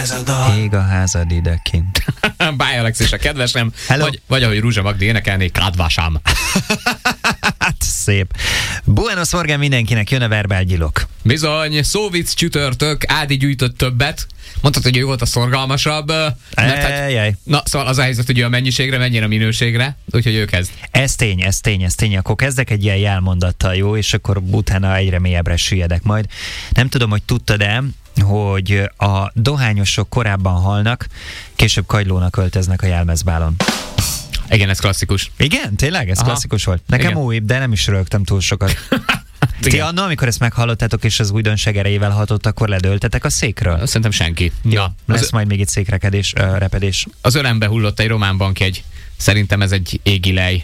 ez a dal. Ég a házad idekint. Báj Alex és a kedvesem, Hello. vagy ahogy Ruzsa Magdi énekelné, Kadvasám. Hát szép. Buenos morgen mindenkinek, jön a verbálgyilok. Bizony, szóvic csütörtök, Ádi gyűjtött többet. Mondtad, hogy ő volt a szorgalmasabb. Na, szóval az a helyzet, hogy a mennyiségre, mennyire a minőségre, úgyhogy ő kezd. Ez tény. Akkor kezdek egy ilyen jelmondattal, jó? És akkor utána egyre mélyebbre süllyedek majd. Nem tudom, hogy tudtad-e, hogy a dohányosok korábban halnak, később kagylónak öltöznek a jelmezbálon. Igen, ez klasszikus. Igen? Tényleg? Ez klasszikus volt? Nekem Igen. új, de nem is rögtem túl sokat. Ti annól, amikor ezt meghallottátok, és az újdonság erejével hatott, akkor ledöltetek a székről? Szerintem senki. Ja, lesz majd még itt székrekedés, repedés. Az ölembe hullott egy román bankjegy. Szerintem ez egy égi lej.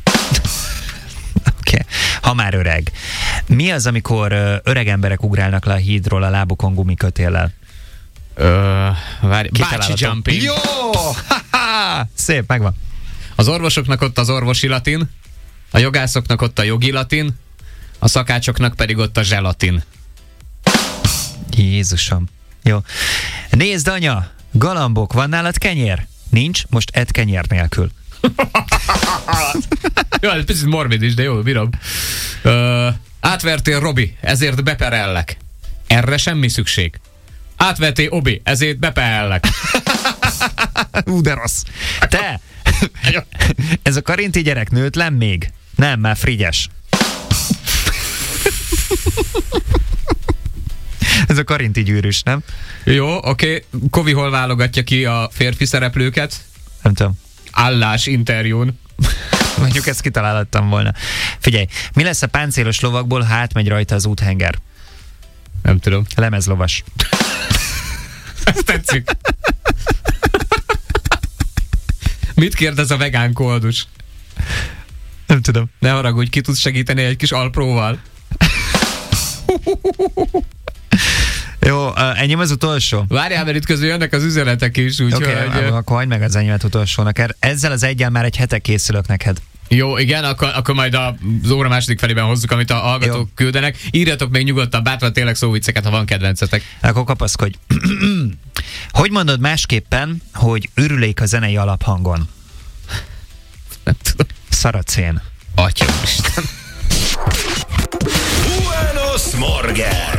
Okay. Ha már öreg. Mi az, amikor öreg emberek ugrálnak le a hídról a lábukon gumikötéllel? Bácsi jumping. Jó! Szép, megvan. Az orvosoknak ott az orvosi latin, a jogászoknak ott a jogi latin, a szakácsoknak pedig ott a zselatin. Jézusom. Jó. Nézd, anya! Galambok, van nálad kenyér? Nincs, most edd kenyér nélkül. Jó, ez picit morbid is, de jó, bírom. Átvertél, Robi, ezért beperellek. Erre semmi szükség. Átvertél, Obi, ezért beperellek. De rossz. Te! Ez a karinti gyerek nőtlen még? Nem, már frigyes. Ez a karinti gyűrűs, nem? Jó, oké. Kovi hol válogatja ki a férfi szereplőket? Nem tudom. Állás interjún. Mondjuk ezt kitalálhattam volna. Figyelj, mi lesz a páncélos lovakból, ha átmegy rajta az úthenger? Nem tudom. Lemezlovas. Ez tetszik. Mit kérdez a vegán koldus? Nem tudom. Ne haragudj, ki tudsz segíteni egy kis alpróval? Jó, enyém az utolsó. Várjál, mert itt közül jönnek az üzenetek is, úgyhogy... Oké, akkor hagyd meg az enyémet utolsónak. Ezzel az egyel már egy hete készülök neked. Jó, igen, akkor majd az óra második felében hozzuk, amit a hallgatók küldenek. Írjatok még nyugodtan, bátran tényleg szóvicceket, ha van kedvencetek. Akkor kapaszkodj. Hogy mondod másképpen, hogy örülék a zenei alaphangon? Nem tudom. Szaracén. Atyám Isten. Buenos morgen!